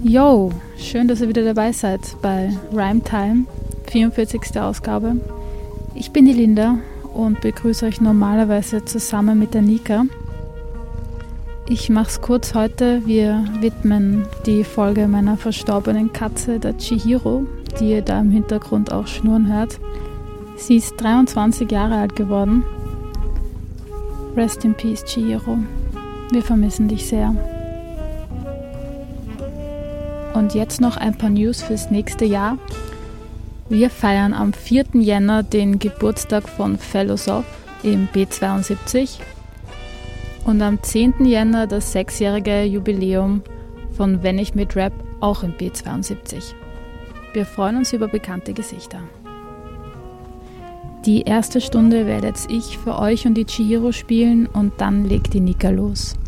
Yo, schön, dass ihr wieder dabei seid bei Rhyme Time, 44. Ausgabe. Ich bin die Linda und begrüße euch normalerweise zusammen mit der Nika. Ich mach's kurz heute, wir widmen die Folge meiner verstorbenen Katze, der Chihiro, die ihr da im Hintergrund auch schnurren hört. Sie ist 23 Jahre alt geworden. Rest in Peace, Chihiro. Wir vermissen dich sehr. Und jetzt noch ein paar News fürs nächste Jahr. Wir feiern am 4. Jänner den Geburtstag von Philosoph im B72 und am 10. Jänner das 6-jährige Jubiläum von Wenn ich mit Rap auch im B72. Wir freuen uns über bekannte Gesichter. Die erste Stunde werde jetzt ich für euch und die Chihiro spielen und dann legt die Nika los.